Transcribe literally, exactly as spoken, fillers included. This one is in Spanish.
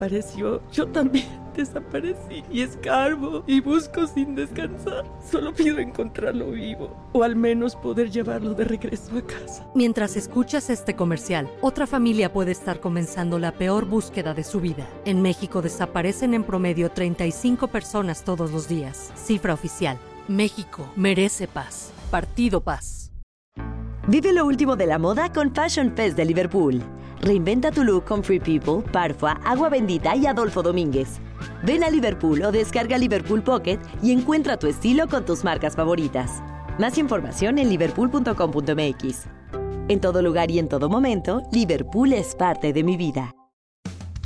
desapareció, yo también desaparecí y escarbo y busco sin descansar. Solo pido encontrarlo vivo o al menos poder llevarlo de regreso a casa. Mientras escuchas este comercial, otra familia puede estar comenzando la peor búsqueda de su vida. En México desaparecen en promedio treinta y cinco personas todos los días. Cifra oficial. México merece paz. Partido Paz. Vive lo último de la moda con Fashion Fest de Liverpool. Reinventa tu look con Free People, Parfua, Agua Bendita y Adolfo Domínguez. Ven a Liverpool o descarga Liverpool Pocket y encuentra tu estilo con tus marcas favoritas. Más información en liverpool punto com punto m x. En todo lugar y en todo momento, Liverpool es parte de mi vida.